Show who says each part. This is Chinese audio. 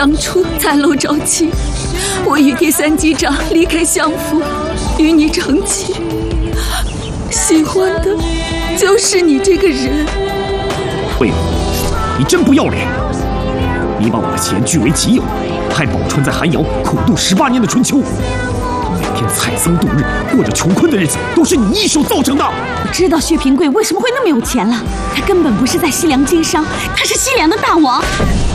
Speaker 1: 当初在楼招亲，我与第三机长离开相府，与你成亲，喜欢的就是你这个人。
Speaker 2: 慧茹，你真不要脸！你把我的钱据为己有，害宝钏在寒窑苦度18年的春秋，每天采桑度日，过着穷困的日子，都是你一手造成的。
Speaker 3: 我知道薛平贵为什么会那么有钱了，他根本不是在西凉经商，他是西凉的大王。